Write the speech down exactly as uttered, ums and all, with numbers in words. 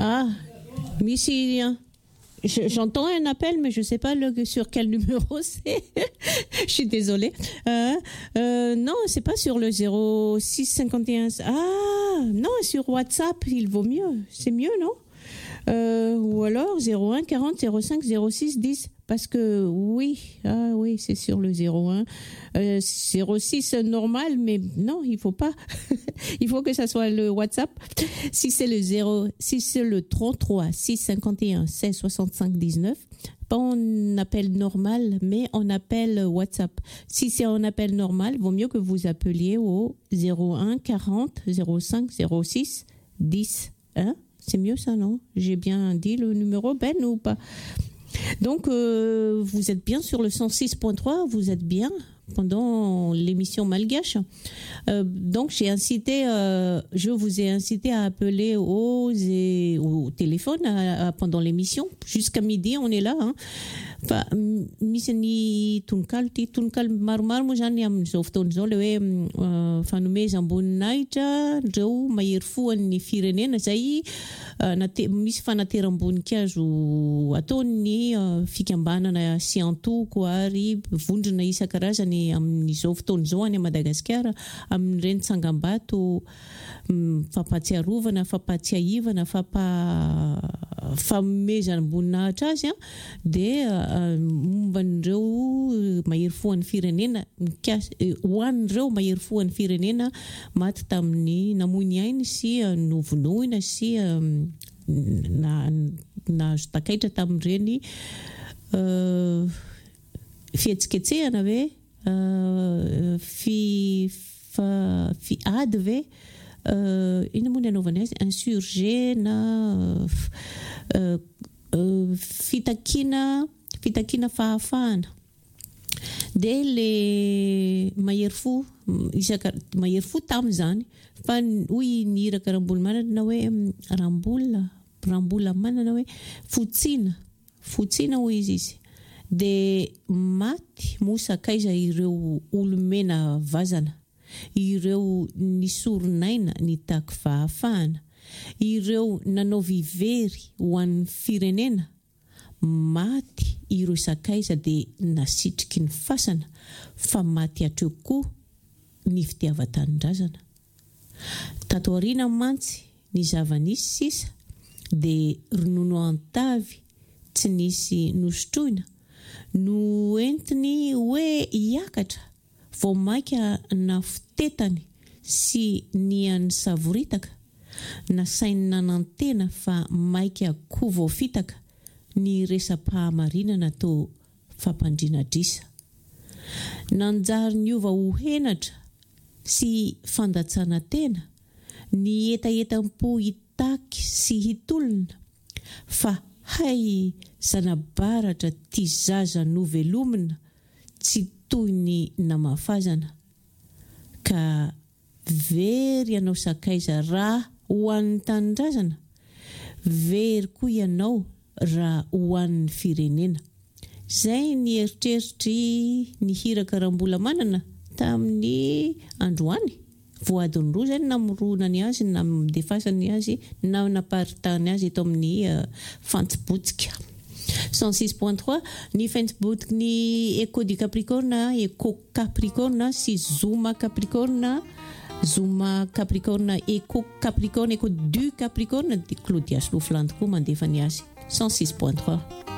Ah, Missy, j'entends un appel, mais je ne sais pas le, sur quel numéro c'est. Je suis désolée. Euh, euh, non, c'est pas sur le zéro six cinquante et un. Ah, non, sur WhatsApp, il vaut mieux. C'est mieux, non? Euh, ou alors zéro un quarante zéro cinq zéro six dix. Parce que oui, ah oui, c'est sur le zéro un. Euh, zéro six normal, mais non, il faut pas. Il faut que ça soit le WhatsApp. Si c'est le zéro, si c'est le trente-trois six cinquante et un seize soixante-cinq dix-neuf, pas en appel normal, mais en appel WhatsApp. Si c'est en appel normal, vaut mieux que vous appeliez au zéro un quarante zéro cinq zéro six dix. Hein? C'est mieux ça, non? J'ai bien dit le numéro, Ben, ou pas? Donc, euh, vous êtes bien sur le cent six point trois, vous êtes bien pendant l'émission Malgache. Euh, donc, j'ai incité, euh, je vous ai incité à appeler au, au téléphone à, à, pendant l'émission. Jusqu'à midi, on est là. Hein. Fa misy ny tonokalo tonokalo maromaro moa zany amin'ny zao fotoana zao le hoe fanomeza amboninahitra reo mahery foan'ny firenena zay misy fanateram-boninkazo ataony fikambanana siantoko ary vondrona isan-karazany amin'izao fotoana zao any Madagasikara amin'ny reny tsangam-bato fampatsiarovana fampatsiahivana fampa famomezana amboninahitra azy a dia momban'ireo mahery foan'ny firenena ho an'ireo mahery foan'ny firenena maty tamin'ny namoiny ainy sy novonoina sy na nahazo takaitra tamin'ireny uh, fihetsiketsehana ve uh, fi fa fi ady ve uh, ina moa ny anaovana azy insurgé na uh, uh, fitakina fitakina fahafahana dia le mahery fo isaka mahery fo tamin'izany fa hoy nihiraka ramboly manana na hoe rambola rambola manana hoe fotsina fotsina hoy izy izy dia maty mosakaiza ireo olomena vazana ireo nisoronaina nitaky fahafahana ireo nanao vivery ho an'ny firenena maty ireo sakaiza dia nasitriky ny fasana fa maty atreo koa ny fitiavan-tanindrazana tato aoriana mantsy ny zava-nisy sisa dia ronono antavy tsy nisy nosotroina no entiny hoe hiakatra vao maika na fitetany sy ny an'ny savoritaka na sainy nanantena fa maika koa vao fitaka ny resam-pahamarinana to fampandriana drisa nanjary ny ova ho henatra sy fandatsana tena ny etaetam-po hitaky sy hitolona fa hay zanabaratra ty zaza novelomina tsy toy ny namafazana ka very ianao sakaiza raha ho an'ny tanindrazana very koa ianao raha ho an'ny firenena zay ny eritreritry ny hiraka rambola manana tamin'ny androany voadiny roa zany namoronany azy na midefasany azy na naparitany azy eto amin'ny uh, fantsibotsika cent six point trois ny fantsibotsika ny Eco du Capricorne Eco Capricorne sy Zoma Capricorne Zoma Capricorne Eco Capricorne Eco du Capricorne de Claudia Slofland koa mandefa ny azy cent six point trois